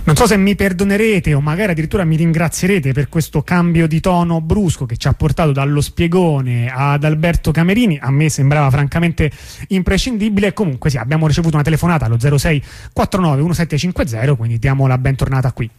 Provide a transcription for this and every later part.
Non so se mi perdonerete o magari addirittura mi ringrazierete per questo cambio di tono brusco che ci ha portato dallo spiegone ad Alberto Camerini. A me sembrava francamente imprescindibile. Comunque sì, abbiamo ricevuto una telefonata allo 06 49 1750, quindi diamo la bentornata qui.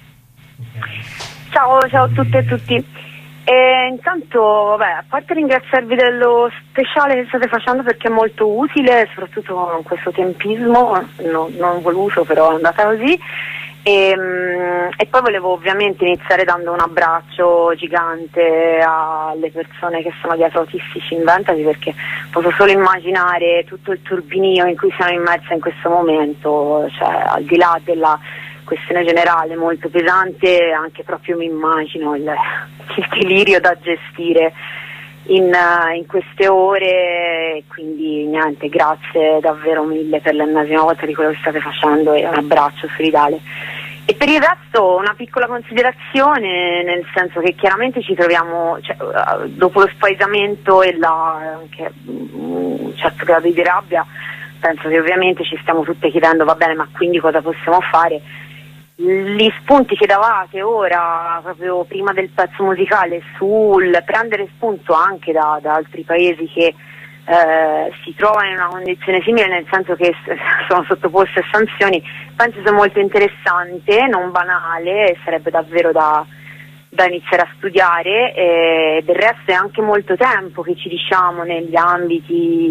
Ciao a tutte e tutti. Intanto, vabbè, a parte ringraziarvi dello speciale che state facendo perché è molto utile, soprattutto in questo tempismo, non voluto, però è andata così. E poi volevo ovviamente iniziare dando un abbraccio gigante alle persone che sono dietro Autistici Inventati, perché posso solo immaginare tutto il turbinio in cui siamo immersi in questo momento, cioè al di là della questione generale molto pesante, anche proprio mi immagino il delirio da gestire in queste ore. Quindi niente, grazie davvero mille per l'ennesima volta di quello che state facendo e un abbraccio solidale. E per il resto una piccola considerazione, nel senso che chiaramente ci troviamo, cioè, dopo lo spaesamento e anche un certo grado di rabbia, penso che ovviamente ci stiamo tutte chiedendo, va bene, ma quindi cosa possiamo fare? Gli spunti che davate ora, proprio prima del pezzo musicale, sul prendere spunto anche da altri paesi che si trovano in una condizione simile, nel senso che sono sottoposti a sanzioni, penso sia molto interessante, non banale, sarebbe davvero da iniziare a studiare. Del resto è anche molto tempo che ci diciamo negli ambiti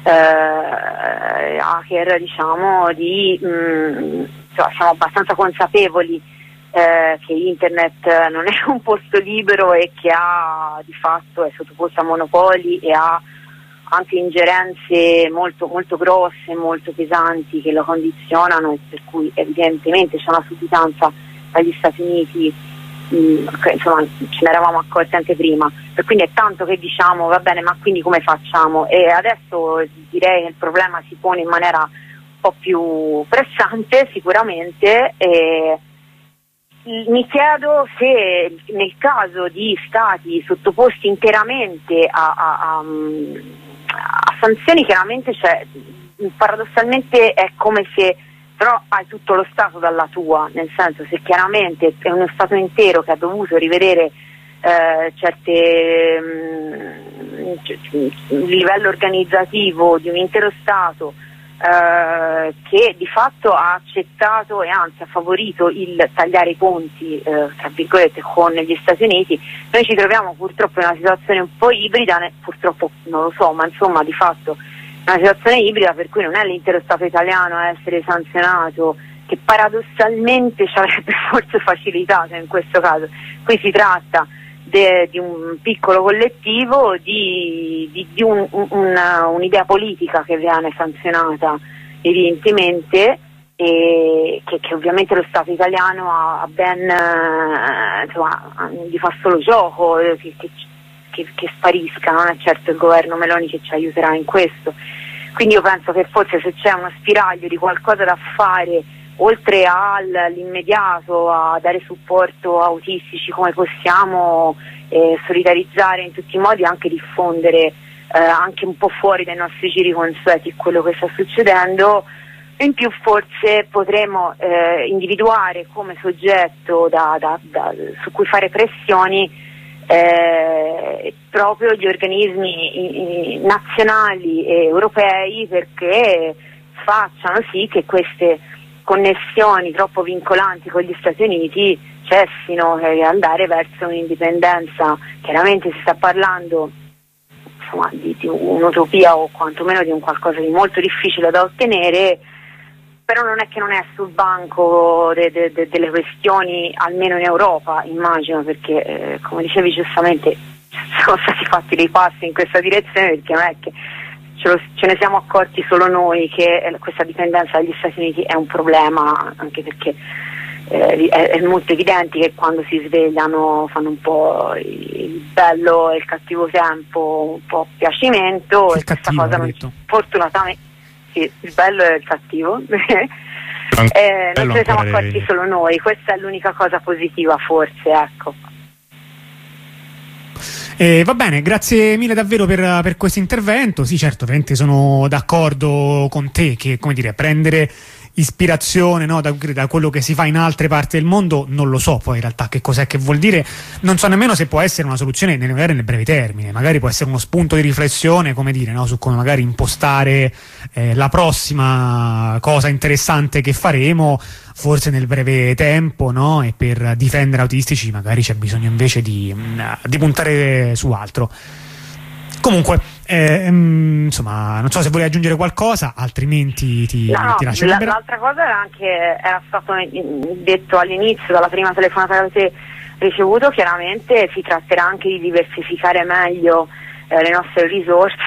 hacker, diciamo, siamo abbastanza consapevoli che internet non è un posto libero e che di fatto è sottoposto a monopoli e ha anche ingerenze molto, molto grosse, molto pesanti che lo condizionano, e per cui evidentemente c'è una sudditanza dagli Stati Uniti, insomma ce ne eravamo accorti anche prima, e quindi è tanto che diciamo va bene, ma quindi come facciamo? E adesso direi che il problema si pone in maniera un po' più pressante sicuramente. Mi chiedo se nel caso di stati sottoposti interamente a sanzioni, chiaramente, cioè, paradossalmente è come se però hai tutto lo Stato dalla tua, nel senso, se chiaramente è uno Stato intero che ha dovuto rivedere il livello organizzativo di un intero Stato, che di fatto ha accettato e anzi ha favorito il tagliare i ponti tra virgolette con gli Stati Uniti, noi ci troviamo purtroppo in una situazione un po' ibrida, purtroppo non lo so, ma insomma di fatto una situazione ibrida per cui non è l'intero Stato italiano a essere sanzionato, che paradossalmente ci avrebbe forse facilitato in questo caso. Qui si tratta di un piccolo collettivo, di un'idea politica che viene sanzionata evidentemente, e che ovviamente lo Stato italiano ha ben, insomma, gli fa solo gioco che sparisca, non è certo il governo Meloni che ci aiuterà in questo. Quindi io penso che forse se c'è uno spiraglio di qualcosa da fare, oltre all'immediato a dare supporto a autistici, come possiamo solidarizzare in tutti i modi, anche diffondere anche un po' fuori dai nostri giri consueti quello che sta succedendo. In più forse potremo individuare come soggetto su cui fare pressioni proprio gli organismi nazionali e europei, perché facciano sì che queste connessioni troppo vincolanti con gli Stati Uniti cessino e andare verso un'indipendenza. Chiaramente si sta parlando, insomma, di un'utopia o quantomeno di un qualcosa di molto difficile da ottenere, però non è che non è sul banco delle questioni, almeno in Europa, immagino, perché come dicevi giustamente sono stati fatti dei passi in questa direzione, perché non è che ce ne siamo accorti solo noi che questa dipendenza dagli Stati Uniti è un problema, anche perché è molto evidente che quando si svegliano fanno un po' il bello e il cattivo tempo, un po' piacimento, e questa cosa fortunatamente sì, il bello e il cattivo non ce ne siamo accorti solo noi, questa è l'unica cosa positiva forse, ecco. Va bene, grazie mille davvero per questo intervento. Sì, certo, ovviamente sono d'accordo con te che, come dire, prendere ispirazione, no, da quello che si fa in altre parti del mondo, non lo so poi in realtà che cos'è che vuol dire, non so nemmeno se può essere una soluzione magari nel breve termine, magari può essere uno spunto di riflessione, come dire, no, su come magari impostare la prossima cosa interessante che faremo, forse nel breve tempo, no? E per difendere autistici magari c'è bisogno invece di puntare su altro. Comunque, insomma, non so se vuoi aggiungere qualcosa, altrimenti ti lascio libera. L'altra cosa era stato detto all'inizio, dalla prima telefonata che avete ricevuto, chiaramente si tratterà anche di diversificare meglio le nostre risorse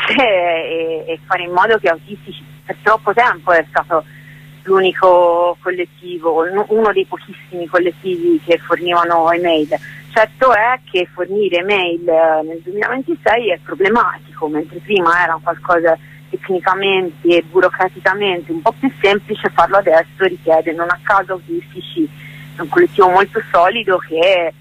e fare in modo che autistici, per troppo tempo è stato l'unico collettivo, uno dei pochissimi collettivi che fornivano email. Certo è che fornire email nel 2026 è problematico, mentre prima era qualcosa tecnicamente e burocraticamente un po' più semplice, farlo adesso richiede, non a caso autistici è un collettivo molto solido che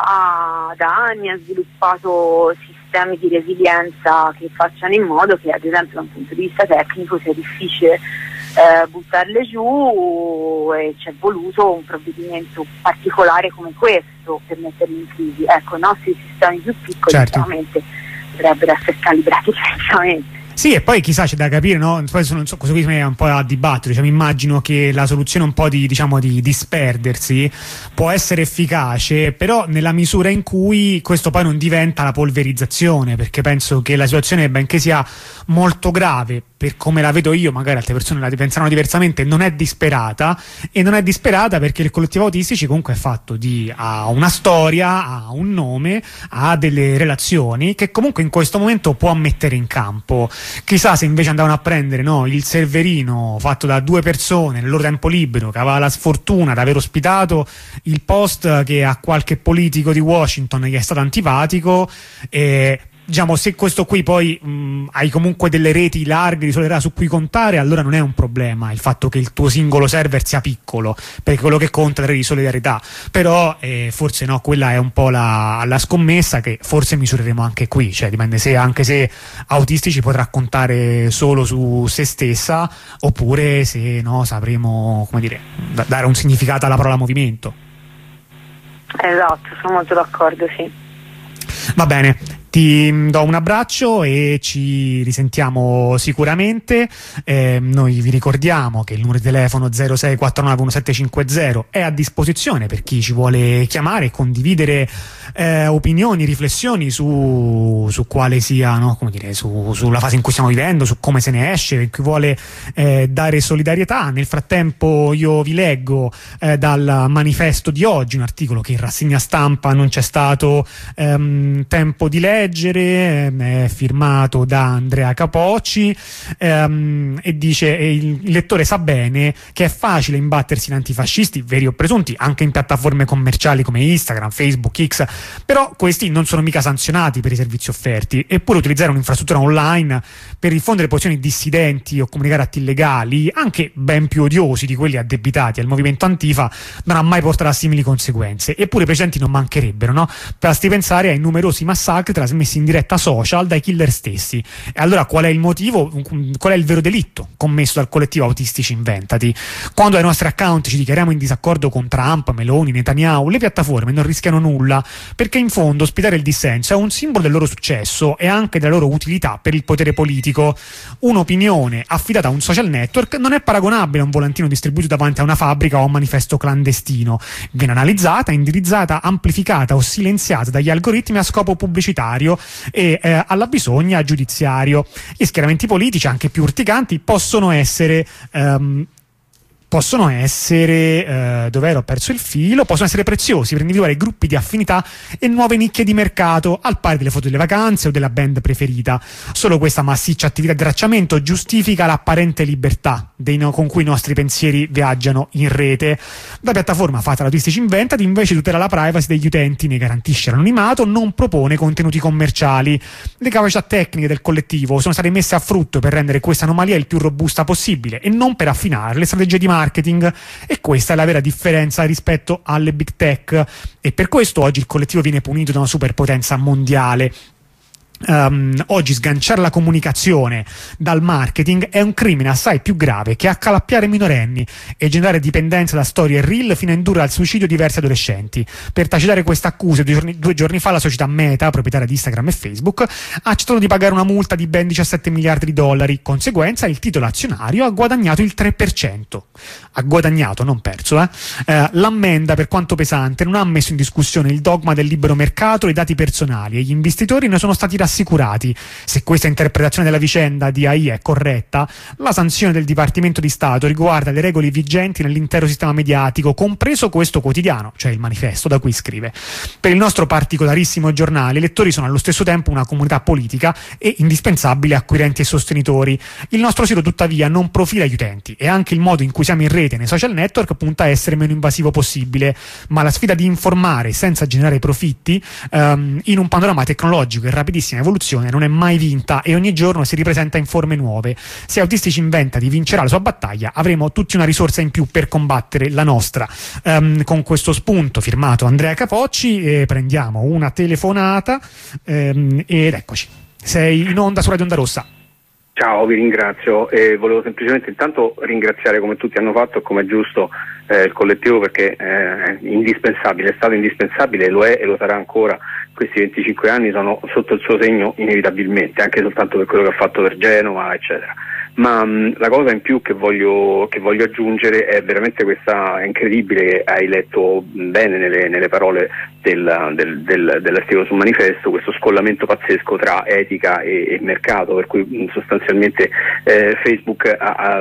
da anni ha sviluppato sistemi di resilienza che facciano in modo che, ad esempio, da un punto di vista tecnico sia difficile buttarle giù, e ci è voluto un provvedimento particolare come questo per metterli in crisi. Ecco, i nostri sistemi più piccoli sicuramente dovrebbero essere calibrati diversamente. Sì, e poi chissà, c'è da capire, no? Poi non so, questo qui è un po' a dibattere, diciamo, immagino che la soluzione un po' di disperdersi può essere efficace, però nella misura in cui questo poi non diventa la polverizzazione, perché penso che la situazione, benché sia molto grave, per come la vedo io, magari altre persone la pensano diversamente, non è disperata, e non è disperata perché il collettivo autistici comunque è fatto ha una storia, ha un nome, ha delle relazioni che comunque in questo momento può mettere in campo. Chissà se invece andavano a prendere, no, il serverino fatto da 2 persone nel loro tempo libero, che aveva la sfortuna di aver ospitato il post che a qualche politico di Washington gli è stato antipatico, e diciamo, se questo qui poi hai comunque delle reti larghe di solidarietà su cui contare, allora non è un problema il fatto che il tuo singolo server sia piccolo, perché quello che conta è la rete di solidarietà. Però forse no, quella è un po' la scommessa che forse misureremo anche qui, cioè dipende anche se autistici potrà contare solo su se stessa, oppure se no sapremo, come dire, dare un significato alla parola movimento. Esatto, sono molto d'accordo, sì. Va bene, ti do un abbraccio e ci risentiamo sicuramente. Noi vi ricordiamo che il numero di telefono 06491750 è a disposizione per chi ci vuole chiamare e condividere opinioni, riflessioni su quale sia, no, come dire, sulla fase in cui stiamo vivendo, su come se ne esce, per chi vuole dare solidarietà. Nel frattempo io vi leggo dal manifesto di oggi un articolo che in rassegna stampa non c'è stato tempo di leggere, è firmato da Andrea Capocci, e dice: il lettore sa bene che è facile imbattersi in antifascisti, veri o presunti, anche in piattaforme commerciali come Instagram, Facebook, X, però questi non sono mica sanzionati per i servizi offerti, eppure utilizzare un'infrastruttura online per diffondere posizioni dissidenti o comunicare atti illegali, anche ben più odiosi di quelli addebitati al movimento Antifa, non ha mai portato a simili conseguenze. Eppure i precedenti non mancherebbero, no? Basti pensare ai numerosi massacri trasmessi in diretta social dai killer stessi. E allora qual è il motivo, qual è il vero delitto commesso dal collettivo Autistici Inventati? Quando ai nostri account ci dichiariamo in disaccordo con Trump, Meloni, Netanyahu, le piattaforme non rischiano nulla, perché in fondo ospitare il dissenso è un simbolo del loro successo e anche della loro utilità per il potere politico. Un'opinione affidata a un social network non è paragonabile a un volantino distribuito davanti a una fabbrica o a un manifesto clandestino. Viene analizzata, indirizzata, amplificata o silenziata dagli algoritmi a scopo pubblicitario e alla bisogna giudiziario. Gli schieramenti politici, anche più urticanti, possono essere dove ero perso il filo, possono essere preziosi per individuare gruppi di affinità e nuove nicchie di mercato, al pari delle foto delle vacanze o della band preferita. Solo questa massiccia attività di tracciamento giustifica l'apparente libertà con cui i nostri pensieri viaggiano in rete. La piattaforma fatta da Autistici Inventati invece tutela la privacy degli utenti, ne garantisce l'anonimato, non propone contenuti commerciali. Le capacità tecniche del collettivo sono state messe a frutto per rendere questa anomalia il più robusta possibile e non per affinare le strategie di marketing, e questa è la vera differenza rispetto alle big tech, e per questo oggi il collettivo viene punito da una superpotenza mondiale. oggi sganciare la comunicazione dal marketing è un crimine assai più grave che accalappiare minorenni e generare dipendenza da storie reel fino a indurre al suicidio diversi adolescenti. Per tacitare queste accuse, due giorni fa la società Meta, proprietaria di Instagram e Facebook, ha accettato di pagare una multa di ben 17 miliardi di dollari. Conseguenza, il titolo azionario ha guadagnato il 3%. Ha guadagnato, non perso. L'ammenda, per quanto pesante, non ha messo in discussione il dogma del libero mercato e i dati personali, e gli investitori ne sono stati rassicurati. Se questa interpretazione della vicenda di AI è corretta, la sanzione del Dipartimento di Stato riguarda le regole vigenti nell'intero sistema mediatico, compreso questo quotidiano, cioè il Manifesto, da cui scrive. Per il nostro particolarissimo giornale, i lettori sono allo stesso tempo una comunità politica e indispensabile acquirenti e sostenitori. Il nostro sito, tuttavia, non profila gli utenti, e anche il modo in cui siamo in rete nei social network punta a essere meno invasivo possibile, ma la sfida di informare senza generare profitti in un panorama tecnologico in rapidissima evoluzione non è mai vinta, e ogni giorno si ripresenta in forme nuove. Se Autistici Inventa vincerà la sua battaglia, avremo tutti una risorsa in più per combattere la nostra. Con questo spunto firmato Andrea Capocci prendiamo una telefonata ed eccoci, sei in onda su Radio Onda Rossa. Ciao, vi ringrazio e volevo semplicemente intanto ringraziare, come tutti hanno fatto e come è giusto, il collettivo, perché è indispensabile, è stato indispensabile, lo è e lo sarà ancora. Questi 25 anni sono sotto il suo segno inevitabilmente, anche soltanto per quello che ha fatto per Genova, eccetera. Ma la cosa in più che voglio aggiungere è veramente questa, è incredibile, hai letto bene nelle parole dell'articolo sul Manifesto, questo scollamento pazzesco tra etica e mercato, per cui sostanzialmente Facebook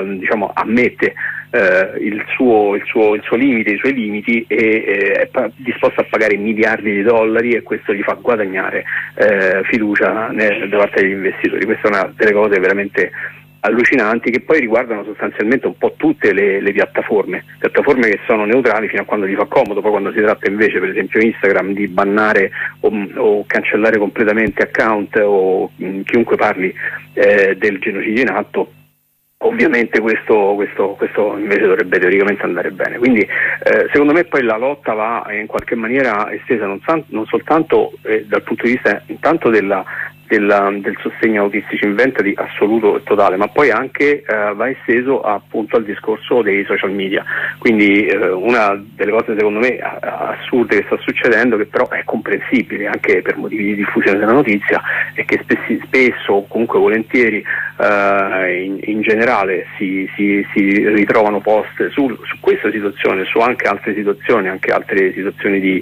ammette il suo limite, i suoi limiti, e è disposto a pagare miliardi di dollari, e questo gli fa guadagnare fiducia da parte degli investitori. Questa è una delle cose veramente allucinanti, che poi riguardano sostanzialmente un po' tutte le piattaforme che sono neutrali fino a quando gli fa comodo. Poi quando si tratta invece, per esempio Instagram, di bannare o cancellare completamente account o chiunque parli del genocidio in atto, ovviamente questo invece dovrebbe teoricamente andare bene. Quindi secondo me poi la lotta va in qualche maniera estesa non soltanto dal punto di vista intanto del sostegno Autistici Inventa di assoluto e totale, ma poi anche va esteso appunto al discorso dei social media. Quindi una delle cose secondo me assurde che sta succedendo, che però è comprensibile anche per motivi di diffusione della notizia, è che spesso o comunque volentieri in generale si ritrovano post su questa situazione, su anche altre situazioni di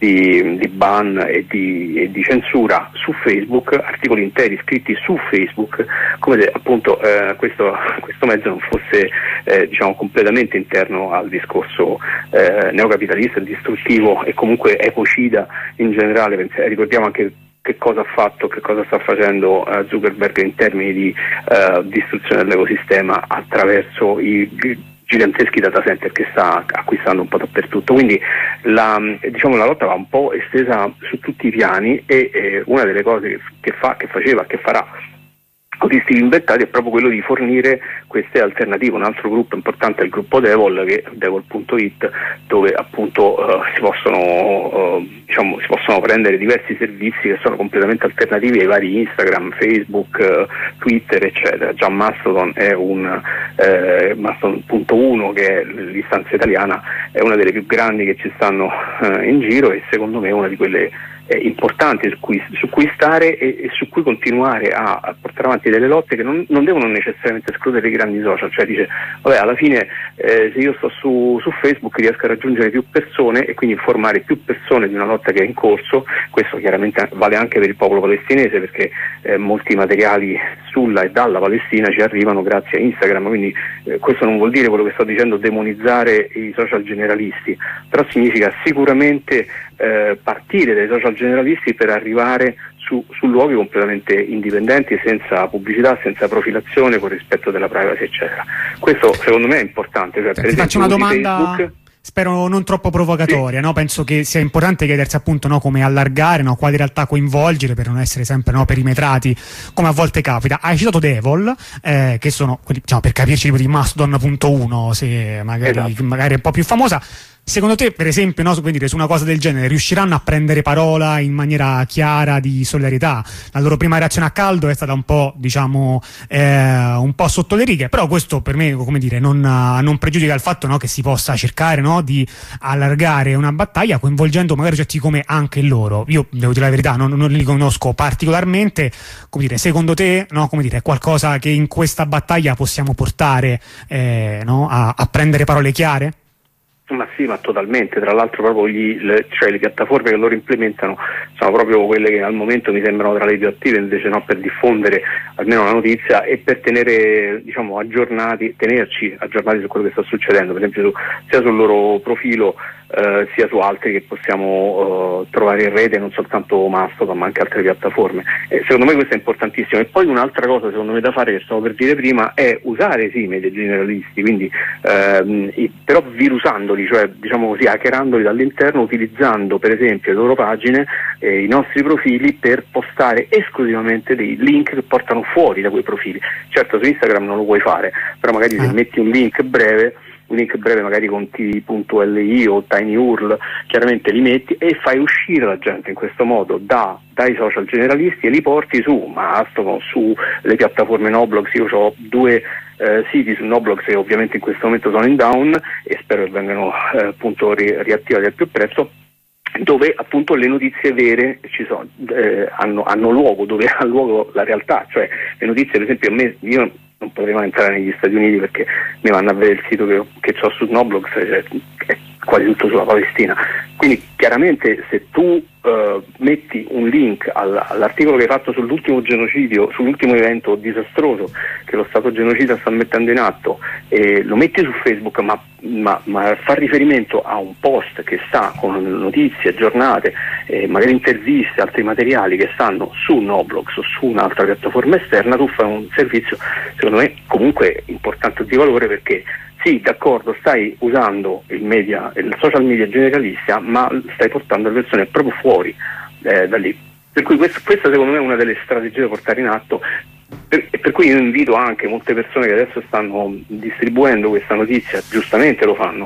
ban e di censura su Facebook, articoli interi scritti su Facebook, come se appunto questo mezzo non fosse completamente interno al discorso neocapitalista, distruttivo e comunque ecocida in generale. Ricordiamo anche che cosa ha fatto, che cosa sta facendo Zuckerberg in termini di distruzione dell'ecosistema attraverso i giganteschi data center che sta acquistando un po' dappertutto. Quindi la lotta va un po' estesa su tutti i piani, e una delle cose che faceva, che farà Autistici Inventati è proprio quello di fornire queste alternative. Un altro gruppo importante è il gruppo Devol, che è devol.it, dove appunto si possono prendere diversi servizi che sono completamente alternativi ai vari Instagram, Facebook, Twitter, eccetera. Già Mastodon è Mastodon.1, che è l'istanza italiana, è una delle più grandi che ci stanno in giro, e secondo me è una di quelle importanti su cui stare e su cui continuare a portare avanti delle lotte che non devono necessariamente escludere i grandi social. Cioè dice, vabbè, alla fine se io sto su Facebook riesco a raggiungere più persone e quindi informare più persone di una lotta che è in corso. Questo chiaramente vale anche per il popolo palestinese, perché molti materiali sulla e dalla Palestina ci arrivano grazie a Instagram. Quindi questo non vuol dire, quello che sto dicendo, demonizzare i social generalisti, però significa sicuramente partire dai social generalisti per arrivare su luoghi completamente indipendenti, senza pubblicità, senza profilazione, con rispetto della privacy, eccetera. Questo secondo me è importante. Cioè, ti faccio una domanda, Facebook, spero non troppo provocatoria, sì. No? Penso che sia importante chiedersi appunto, no, come allargare, no, quali realtà coinvolgere per non essere sempre, no, perimetrati come a volte capita. Hai citato Devol, che sono quelli, diciamo, per capirci, tipo di Mastodon.1, se magari è un po' più famosa. Secondo te, per esempio, no, dire, su una cosa del genere, riusciranno a prendere parola in maniera chiara di solidarietà? La loro prima reazione a caldo è stata un po', diciamo, un po' sotto le righe, però questo per me, come dire, non pregiudica il fatto, no, che si possa cercare, no, di allargare una battaglia coinvolgendo magari soggetti come anche loro. Io devo dire la verità, non li conosco particolarmente. Come dire, secondo te, no, come dire, è qualcosa che in questa battaglia possiamo portare, no, a prendere parole chiare? Ma sì, ma totalmente. Tra l'altro proprio cioè le piattaforme che loro implementano sono proprio quelle che al momento mi sembrano tra le più attive, invece no, per diffondere almeno la notizia e per tenere, diciamo, tenerci aggiornati su quello che sta succedendo, per esempio sia sul loro profilo sia su altri che possiamo trovare in rete, non soltanto Mastodon ma anche altre piattaforme. Secondo me questo è importantissimo. E poi un'altra cosa secondo me da fare, che stavo per dire prima, è usare sì i media generalisti, quindi però virusandoli, cioè diciamo così, hackerandoli dall'interno, utilizzando per esempio le loro pagine, i nostri profili, per postare esclusivamente dei link che portano fuori da quei profili. Certo, su Instagram non lo puoi fare, però magari se metti un link breve magari con t.li o tinyurl, chiaramente li metti e fai uscire la gente in questo modo dai social generalisti e li porti su Mastodon, su le piattaforme Noblogs. Io ho 2 siti su Noblogs che ovviamente in questo momento sono in down e spero che vengano appunto riattivati al più presto, dove appunto le notizie vere ci sono, hanno luogo, dove ha luogo la realtà, cioè le notizie, per esempio, io non potrei mai entrare negli Stati Uniti perché mi vanno a vedere il sito che ho su Noblogs, cioè, è quasi tutto sulla Palestina. Quindi chiaramente se tu metti un link all'articolo che hai fatto sull'ultimo genocidio, sull'ultimo evento disastroso che lo Stato genocida sta mettendo in atto, e lo metti su Facebook, ma fa riferimento a un post che sta con notizie aggiornate, magari interviste, altri materiali che stanno su Noblogs o su un'altra piattaforma esterna, tu fai un servizio secondo me comunque importante di valore, perché sì, d'accordo, stai usando il social media generalista, ma stai portando le persone proprio fuori da lì. Per cui questa secondo me è una delle strategie da portare in atto, per cui io invito anche molte persone che adesso stanno distribuendo questa notizia, giustamente lo fanno,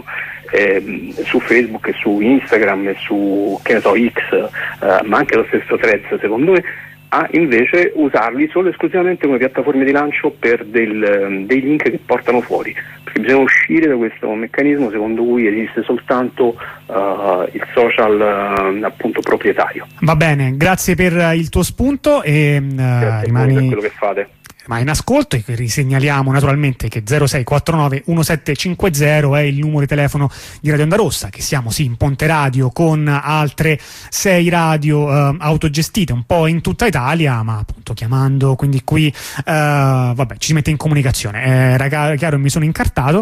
su Facebook e su Instagram e su, che ne so, X, ma anche lo stesso Threads, secondo me, a invece usarli solo esclusivamente come piattaforme di lancio per dei link che portano fuori, perché bisogna uscire da questo meccanismo secondo cui esiste soltanto il social appunto proprietario. Va bene, grazie per il tuo spunto e rimani per quello che fate. Ma in ascolto, e risegnaliamo naturalmente che 0649 1750 è il numero di telefono di Radio Onda Rossa, che siamo sì in Ponte Radio con altre 6 radio autogestite un po' in tutta Italia, ma appunto chiamando, quindi qui vabbè, ci si mette in comunicazione. Era chiaro, mi sono incartato.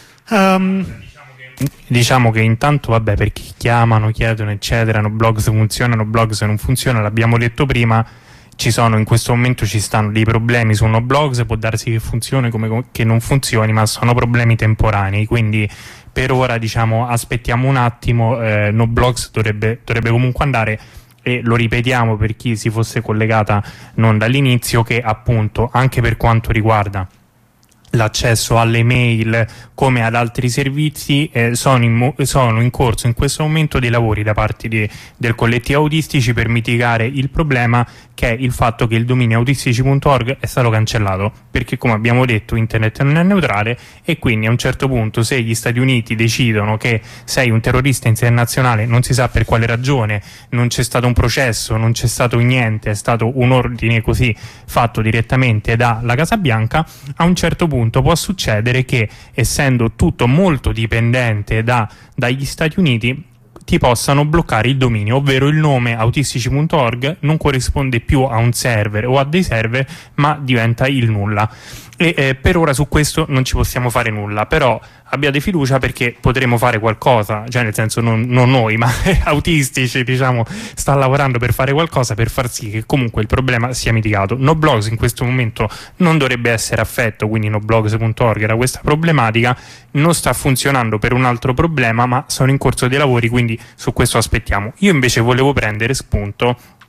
Diciamo che intanto, vabbè, per chi chiamano, chiedono eccetera, Noblogs funzionano, Noblogs non funziona, l'abbiamo detto prima. In questo momento ci stanno dei problemi su Noblogs, può darsi che funzioni come che non funzioni, ma sono problemi temporanei, quindi per ora diciamo aspettiamo un attimo. Noblogs dovrebbe comunque andare, e lo ripetiamo per chi si fosse collegata non dall'inizio, che appunto anche per quanto riguarda l'accesso alle mail come ad altri servizi sono in corso in questo momento dei lavori da parte del collettivo autistici per mitigare il problema, che è il fatto che il dominio autistici.org è stato cancellato, perché come abbiamo detto internet non è neutrale, e quindi a un certo punto, se gli Stati Uniti decidono che sei un terrorista internazionale, non si sa per quale ragione, non c'è stato un processo, non c'è stato niente, è stato un ordine così fatto direttamente dalla Casa Bianca, a un certo punto può succedere che, essendo tutto molto dipendente dagli Stati Uniti, ti possano bloccare il dominio, ovvero il nome autistici.org non corrisponde più a un server o a dei server, ma diventa il nulla. E per ora su questo non ci possiamo fare nulla, però abbiate fiducia, perché potremo fare qualcosa, cioè nel senso non noi, ma autistici diciamo sta lavorando per fare qualcosa per far sì che comunque il problema sia mitigato. Noblogs in questo momento non dovrebbe essere affetto, quindi noblogs.org da questa problematica non sta funzionando per un altro problema, ma sono in corso dei lavori, quindi su questo aspettiamo. Io invece volevo prendere spunto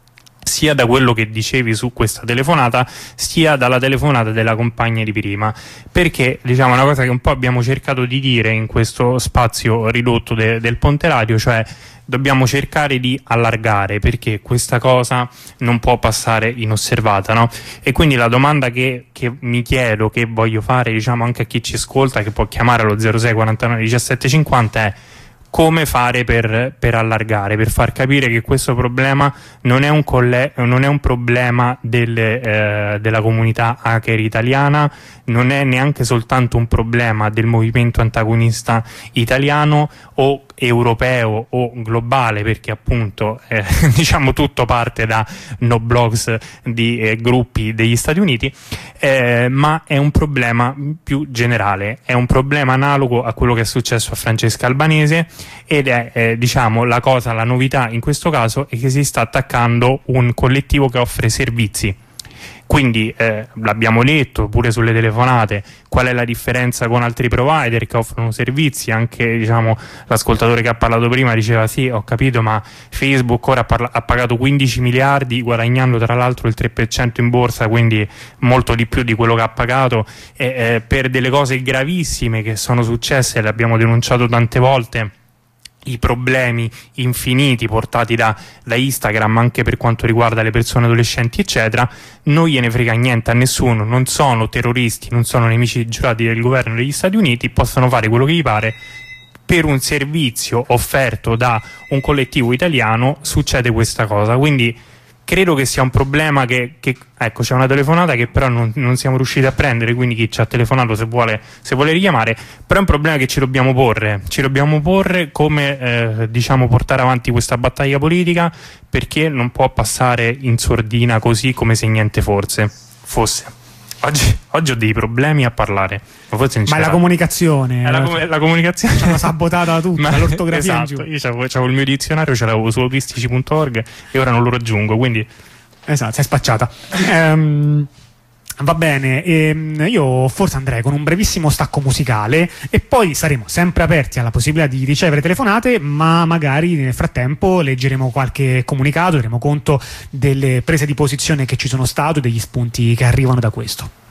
sia da quello che dicevi su questa telefonata, sia dalla telefonata della compagna di prima, perché diciamo una cosa che un po' abbiamo cercato di dire in questo spazio ridotto del Ponte Radio, cioè dobbiamo cercare di allargare, perché questa cosa non può passare inosservata, no? E quindi la domanda che mi chiedo, che voglio fare diciamo anche a chi ci ascolta, che può chiamare allo 06 49 17 50, è: come fare per allargare, per far capire che questo problema non è un problema della comunità hacker italiana, non è neanche soltanto un problema del movimento antagonista italiano o europeo o globale, perché appunto diciamo tutto parte da no blogs di gruppi degli Stati Uniti, ma è un problema più generale, è un problema analogo a quello che è successo a Francesca Albanese, ed è diciamo la novità in questo caso è che si sta attaccando un collettivo che offre servizi. Quindi l'abbiamo detto pure sulle telefonate, qual è la differenza con altri provider che offrono servizi. Anche diciamo l'ascoltatore che ha parlato prima diceva: sì, ho capito, ma Facebook ora ha pagato 15 miliardi guadagnando tra l'altro il 3% in borsa, quindi molto di più di quello che ha pagato, per delle cose gravissime che sono successe, le abbiamo denunciato tante volte, i problemi infiniti portati da Instagram anche per quanto riguarda le persone adolescenti eccetera. Non gliene frega niente a nessuno, non sono terroristi, non sono nemici giurati del governo degli Stati Uniti, possono fare quello che gli pare. Per un servizio offerto da un collettivo italiano succede questa cosa, quindi credo che sia un problema che ecco, c'è una telefonata che però non siamo riusciti a prendere, quindi chi ci ha telefonato se vuole richiamare, però è un problema che ci dobbiamo porre come diciamo portare avanti questa battaglia politica, perché non può passare in sordina così come se niente fosse. Oggi ho dei problemi a parlare, ma è la comunicazione, la comunicazione ci hanno sabotata tutta, l'ortografia esatto, io c'avevo il mio dizionario, ce l'avevo su autistici.org e ora non lo raggiungo, quindi esatto, sei spacciata. Va bene, io forse andrei con un brevissimo stacco musicale e poi saremo sempre aperti alla possibilità di ricevere telefonate, ma magari nel frattempo leggeremo qualche comunicato, daremo conto delle prese di posizione che ci sono state, degli spunti che arrivano da questo.